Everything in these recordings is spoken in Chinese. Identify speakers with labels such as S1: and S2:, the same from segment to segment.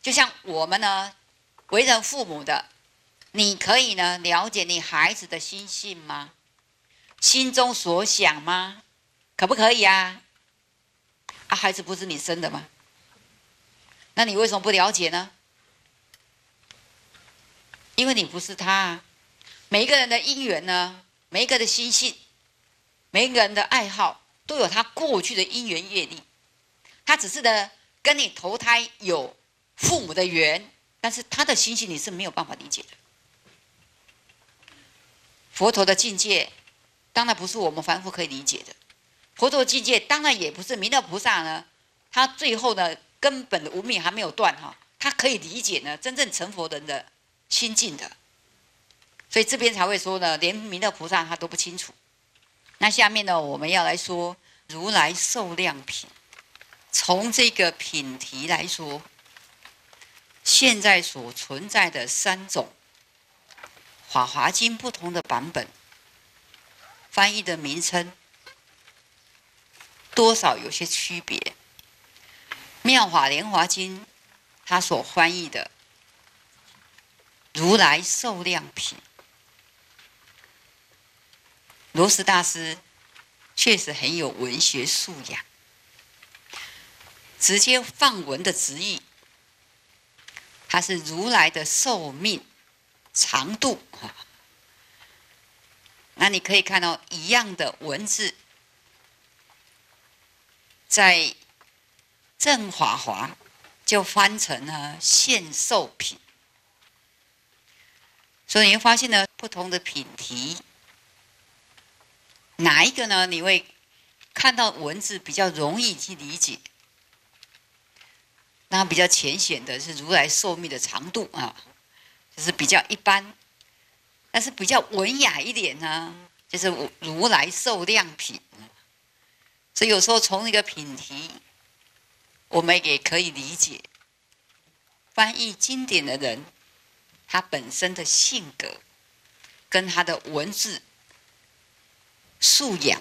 S1: 就像我们呢，为人父母的，你可以呢了解你孩子的心性吗？心中所想吗？可不可以啊？啊，孩子不是你生的吗？那你为什么不了解呢？因为你不是他啊。每一个人的因缘呢，每一个人的心性，每一个人的爱好，都有他过去的因缘业力。他只是呢，跟你投胎有父母的缘，但是他的心性你是没有办法理解的。佛陀的境界，当然不是我们凡夫可以理解的。佛陀的境界，当然也不是弥勒菩萨呢，他最后呢根本的无明还没有断哈，他可以理解呢真正成佛人的心境的。所以这边才会说呢，连弥勒菩萨他都不清楚。那下面呢，我们要来说如来受量品。从这个品题来说，现在所存在的3种法华经不同的版本，翻译的名称多少有些区别。妙法莲华经它所翻译的如来受量品，罗什大师确实很有文学素养，直接放文的直译，它是如来的寿命长度。那你可以看到一样的文字，在正法华就翻成了现寿品。所以你会发现呢，不同的品题，哪一个呢？你会看到文字比较容易去理解。那比较浅显的是如来寿命的长度啊，就是比较一般。但是比较文雅一点呢，就是如来受量品。所以有时候从一个品题，我们也可以理解翻译经典的人他本身的性格跟他的文字素养。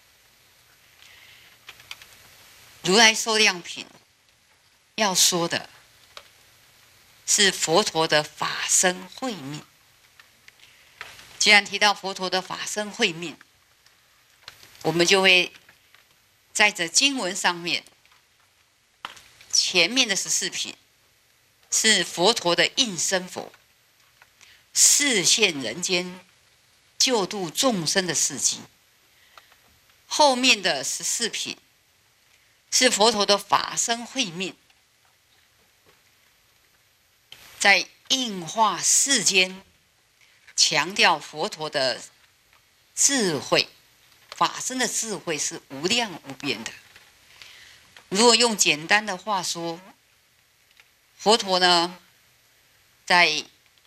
S1: 如来受量品要说的是佛陀的法身慧命。既然提到佛陀的法身慧命，我们就会在这经文上面，前面的14品是佛陀的应身佛，示现人间救度众生的事迹。后面的14品是佛陀的法身慧命，在应化世间，强调佛陀的智慧，法身的智慧是无量无边的。如果用简单的话说，佛陀呢，在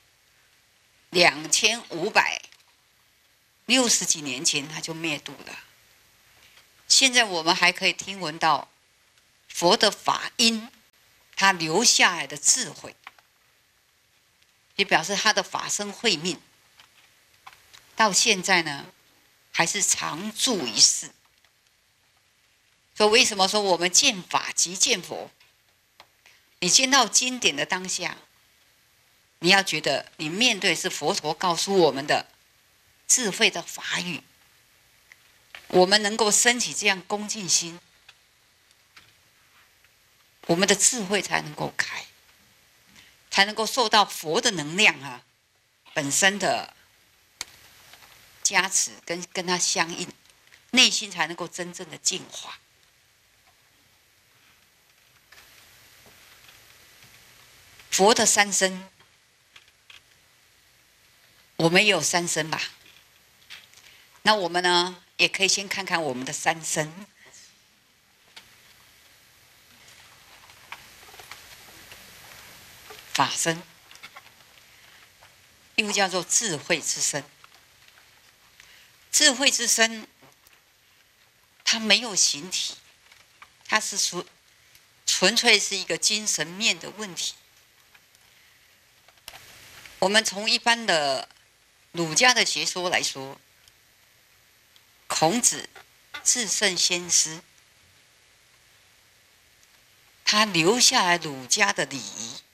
S1: 2560几年前他就灭度了。现在我们还可以听闻到佛的法音，他留下来的智慧，也表示他的法身慧命到现在呢还是常驻于世。所以为什么说我们见法即见佛？你见到经典的当下，你要觉得你面对是佛陀告诉我们的智慧的法语，我们能够升起这样恭敬心，我们的智慧才能够开，才能够受到佛的能量啊本身的加持跟它相应，内心才能够真正的净化。佛的3身，我们也有3身吧？那我们呢，也可以先看看我们的3身。法身，又叫做智慧之身。智慧之身，它没有形体，它是纯粹是一个精神面的问题。我们从一般的儒家的学说来说，孔子至圣先师，他留下来儒家的礼仪，